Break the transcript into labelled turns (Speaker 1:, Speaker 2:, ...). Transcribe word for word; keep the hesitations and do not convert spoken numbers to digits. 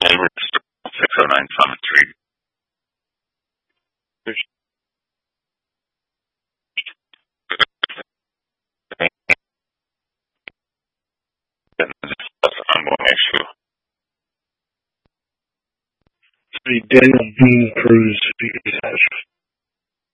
Speaker 1: Neighbor six oh nine Summit Street. That's an ongoing issue.
Speaker 2: The Daniel Bean Cruz speakers.